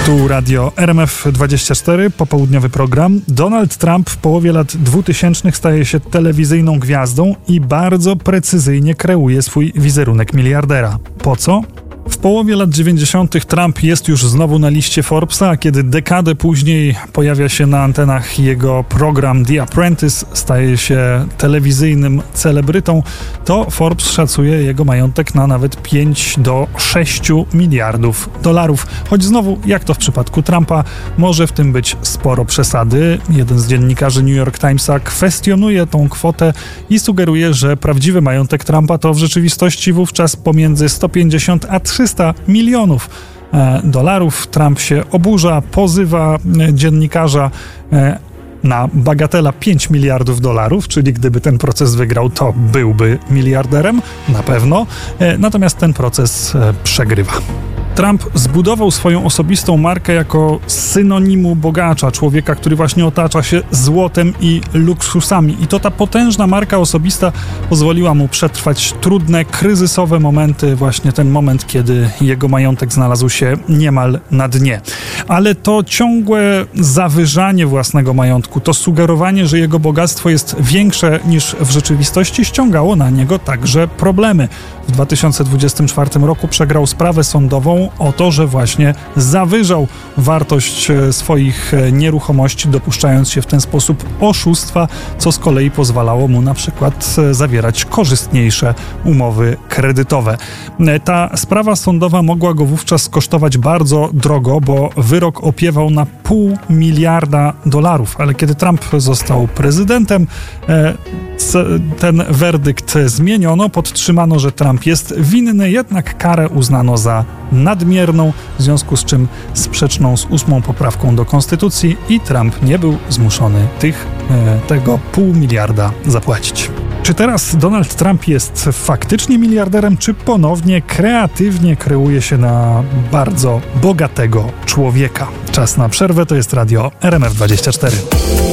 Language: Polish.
Tu Radio RMF24, popołudniowy program. Donald Trump w połowie lat 2000 staje się telewizyjną gwiazdą i bardzo precyzyjnie kreuje swój wizerunek miliardera. Po co? W połowie lat 90. Trump jest już znowu na liście Forbesa, a kiedy dekadę później pojawia się na antenach jego program The Apprentice, staje się telewizyjnym celebrytą, to Forbes szacuje jego majątek na nawet 5 do 6 miliardów dolarów. Choć znowu, jak to w przypadku Trumpa, może w tym być sporo przesady. Jeden z dziennikarzy New York Timesa kwestionuje tą kwotę i sugeruje, że prawdziwy majątek Trumpa to w rzeczywistości wówczas pomiędzy 150 a 300 milionów dolarów. Trump się oburza, pozywa dziennikarza na bagatela 5 miliardów dolarów, czyli gdyby ten proces wygrał, to byłby miliarderem, na pewno. Natomiast ten proces przegrywa. Trump zbudował swoją osobistą markę jako synonimu bogacza, człowieka, który właśnie otacza się złotem i luksusami. I to ta potężna marka osobista pozwoliła mu przetrwać trudne, kryzysowe momenty, właśnie ten moment, kiedy jego majątek znalazł się niemal na dnie. Ale to ciągłe zawyżanie własnego majątku, to sugerowanie, że jego bogactwo jest większe niż w rzeczywistości, ściągało na niego także problemy. W 2024 roku przegrał sprawę sądową o to, że właśnie zawyżał wartość swoich nieruchomości, dopuszczając się w ten sposób oszustwa, co z kolei pozwalało mu na przykład zawierać korzystniejsze umowy kredytowe. Ta sprawa sądowa mogła go wówczas kosztować bardzo drogo, bo wyrok opiewał na $500 miliarda, ale kiedy Trump został prezydentem, ten werdykt zmieniono, podtrzymano, że Trump jest winny, jednak karę uznano za nadmierną, w związku z czym sprzeczną z 8. poprawką do Konstytucji i Trump nie był zmuszony tego $500 miliarda zapłacić. Czy teraz Donald Trump jest faktycznie miliarderem, czy ponownie kreatywnie kreuje się na bardzo bogatego człowieka? Czas na przerwę, to jest Radio RMF24.